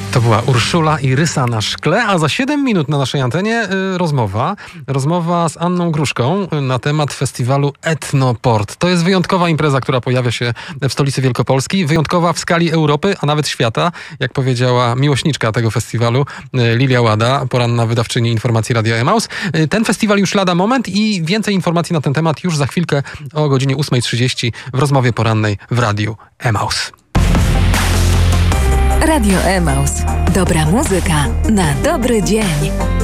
To była Urszula i Rysa na szkle, a za 7 minut na naszej antenie rozmowa z Anną Gruszką na temat festiwalu Etnoport. To jest wyjątkowa impreza, która pojawia się w stolicy Wielkopolski, wyjątkowa w skali Europy, a nawet świata, jak powiedziała miłośniczka tego festiwalu Lilia Łada, poranna wydawczyni informacji Radia Emaus. Ten festiwal już lada moment i więcej informacji na ten temat już za chwilkę o godzinie 8:30 w rozmowie porannej w Radiu Emaus. Radio Emaus. Dobra muzyka na dobry dzień.